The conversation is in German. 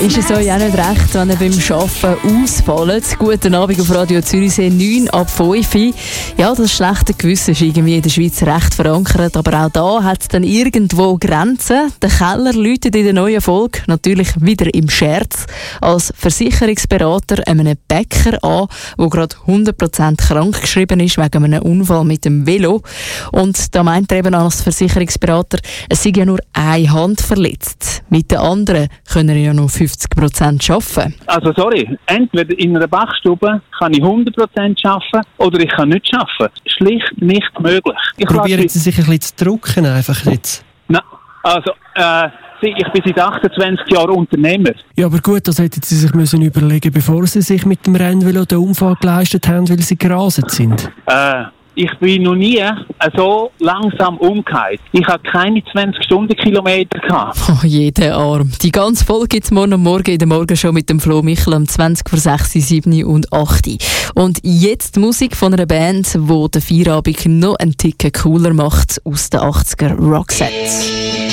Ist es euch auch nicht recht, wenn ihr beim Arbeiten ausfällt? Guten Abend auf Radio Zürichsee 9 ab 5 Uhr. Ja, das schlechte Gewissen ist irgendwie in der Schweiz recht verankert, aber auch da hat es dann irgendwo Grenzen. Der Keller läutet in der neuen Folge natürlich wieder im Scherz als Versicherungsberater einem Bäcker an, der gerade 100% krank geschrieben ist wegen einem Unfall mit dem Velo. Und da meint er eben als Versicherungsberater, es sei ja nur eine Hand verletzt. Mit der anderen können er ja noch 50% arbeiten. Also sorry, entweder in einer Backstube kann ich 100% arbeiten oder ich kann nicht arbeiten. Schlicht nicht möglich. Probieren Sie sich ein bisschen zu drücken einfach jetzt? Nein, also ich bin seit 28 Jahren Unternehmer. Ja, aber gut, das hätten Sie sich müssen überlegen, bevor Sie sich mit dem Rennvelo den Unfall geleistet haben, weil Sie gerasend sind. Ich bin noch nie so langsam umgekehrt. Ich habe keine 20 Stundenkilometer gehabt. Oh, jeder Arm. Die ganze Folge gibt es morgen in der Morgenshow mit dem Flo Michel um 20 vor 6, 7 und 8. Und jetzt die Musik von einer Band, die den Feierabend noch einen Ticken cooler macht, aus den 80er Roxette.